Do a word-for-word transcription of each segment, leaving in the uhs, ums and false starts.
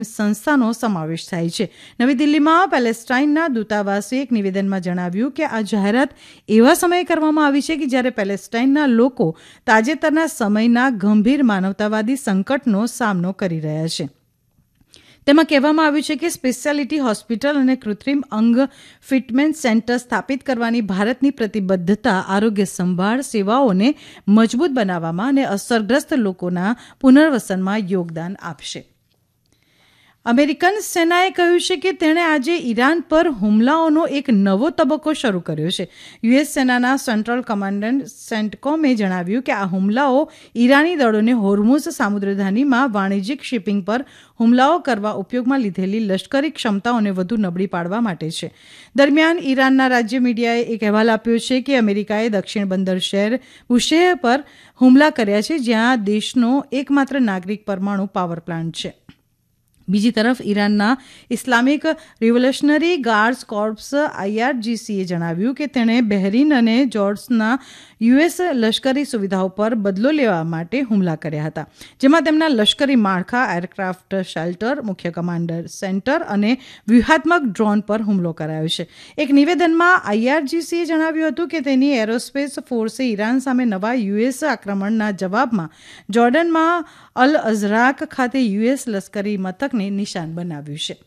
સંસ્થાનો સમાવેશ થાય છે. નવી દિલ્હીમાં પેલેસ્ટાઇનના દૂતાવાસે એક નિવેદનમાં જણાવ્યું કે આ જાહેરાત એવા સમયે કરવામાં આવી છે કે જ્યારે પેલેસ્ટાઇનના લોકો તાજેતરના સમયના ગંભીર માનવતાવાદી સંકટનો સામનો કરી રહ્યા છે. તેમાં કહેવામાં આવ્યું છે કે સ્પેશિયાલિટી હોસ્પિટલ અને કૃત્રિમ અંગ ફિટમેન્ટ સેન્ટર સ્થાપિત કરવાની ભારતની પ્રતિબદ્ધતા આરોગ્ય સંભાળ સેવાઓને મજબૂત બનાવવામાં અને અસરગ્રસ્ત લોકોના પુનર્વસનમાં યોગદાન આપશે. અમેરિકન સેનાએ કહ્યું છે કે તેણે આજે ઈરાન પર હુમલાઓનો એક નવો તબક્કો શરૂ કર્યો છે. યુએસ સેનાના સેન્ટ્રલ કમાન્ડન્ટ સેન્ટકોમે જણાવ્યું કે આ હુમલાઓ ઈરાની દળોને હોર્મુઝ સામુદ્રધુનીમાં વાણિજ્યિક શિપિંગ પર હુમલાઓ કરવા ઉપયોગમાં લીધેલી લશ્કરી ક્ષમતાઓને વધુ નબળી પાડવા માટે છે. દરમિયાન ઈરાનના રાજ્ય મીડિયાએ એક અહેવાલ આપ્યો છે કે અમેરિકાએ દક્ષિણ બંદર શહેર બુશેહ પર હુમલા કર્યા છે, જ્યાં દેશનો એકમાત્ર નાગરિક પરમાણુ પાવર પ્લાન્ટ છે. બીજી તરફ ઈરાનના ઇસ્લામિક રિવોલ્યુશનરી ગાર્ડ્સ કોર્પ્સ આઈઆરજીસીએ જણાવ્યું કે તેણે બહેરીન અને જોર્ડનના યુએસ લશ્કરી સુવિધાઓ પર બદલો લેવા માટે હુમલા કર્યા હતા, જેમાં તેમના લશ્કરી માળખા, એરક્રાફ્ટ શેલ્ટર, મુખ્ય કમાન્ડર સેન્ટર અને વ્યૂહાત્મક ડ્રોન પર હુમલો કરાયો છે. એક નિવેદનમાં આઈઆરજીસીએ જણાવ્યું હતું કે તેની એરોસ્પેસ ફોર્સે ઈરાન સામે નવા યુએસ આક્રમણના જવાબમાં જોર્ડનમાં અલ અઝરાક ખાતે યુએસ લશ્કરી મથકને નિશાન બનાવ્યું છે.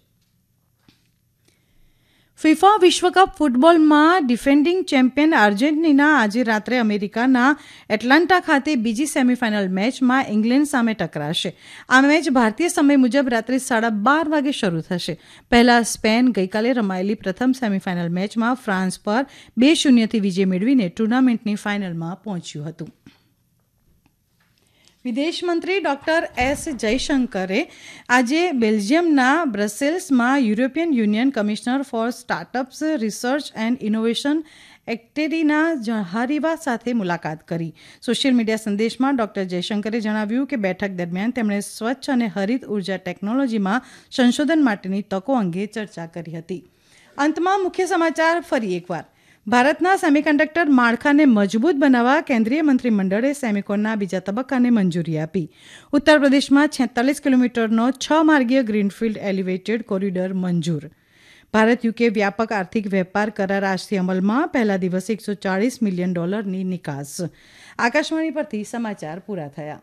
ફિફા વિશ્વકપ ફૂટબોલમાં ડિફેન્ડિંગ ચેમ્પિયન અર્જેન્ટિના આજે રાત્રે અમેરિકાના એટલાન્ટા ખાતે બીજી સેમીફાઇનલ મેચમાં ઇંગ્લેન્ડ સામે ટકરાશે. આ મેચ ભારતીય સમય મુજબ રાત્રે સાડા બાર વાગે શરૂ થશે. પહેલા સ્પેન ગઈકાલે રમાયેલી પ્રથમ સેમીફાઇનલ મેચમાં ફ્રાન્સ પર બે શૂન્યથી વિજય મેળવીને ટુર્નામેન્ટની ફાઇનલમાં પહોંચ્યું હતું. વિદેશમંત્રી ડોક્ટર એસ જયશંકરે આજે બેલ્જિયમના બ્રસેલ્સમાં European union commissioner for startups research and innovation એક્ટેરીના જહારીવા સાથે મુલાકાત કરી. સોશિયલ મીડિયા સંદેશમાં ડોક્ટર જયશંકરે જણાવ્યું કે બેઠક દરમિયાન તેમણે સ્વચ્છ અને હરિત ઉર્જા ટેકનોલોજીમાં સંશોધન માટેની તકો અંગે ચર્ચા કરી હતી. અંતમાં મુખ્ય સમાચાર ફરી એકવાર. ભારતના સેમિકન્ડક્ટર માળખાને મજબૂત બનાવવા કેન્દ્રીય મંત્રીમંડળે સેમિકોનના બીજા તબક્કાને મંજૂરી આપી. ઉત્તર પ્રદેશમાં છેતાલીસ કિલોમીટરનો છ માર્ગીય ગ્રીનફિલ્ડ એલિવેટેડ કોરિડોર મંજૂર. ભારત યુકે વ્યાપક આર્થિક વેપાર કરાર આજથી અમલમાં. પહેલા દિવસે એકસો ચાળીસ મિલિયન ડોલરની નિકાસ. આકાશવાણી પરથી સમાચાર પૂરા થયા.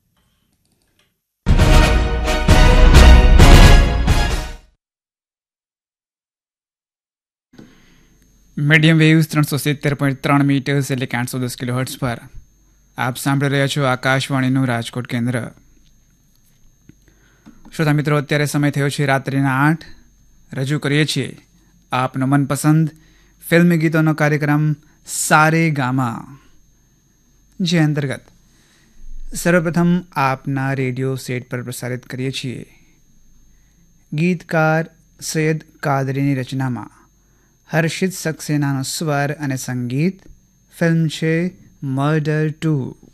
મીડિયમ વેવ્સ ત્રણસો સિત્તેર પોઈન્ટ ત્રણ મીટર્સ એટલે કે આઠસો દસ કિલો હર્ટ્સ પર આપ સાંભળી રહ્યા છો આકાશવાણીનું રાજકોટ કેન્દ્ર. શ્રોતા મિત્રો, અત્યારે સમય થયો છે રાત્રિના આઠ. રજૂ કરીએ છીએ આપનો મનપસંદ ફિલ્મી ગીતોનો કાર્યક્રમ સારે ગામા, જે અંતર્ગત સર્વપ્રથમ આપના રેડિયો સેટ પર પ્રસારિત કરીએ છીએ ગીતકાર સૈયદ કાદરીની રચનામાં હર્ષિત સક્સેનાનો સ્વર અને સંગીત. ફિલ્મ છે મર્ડર ટુ.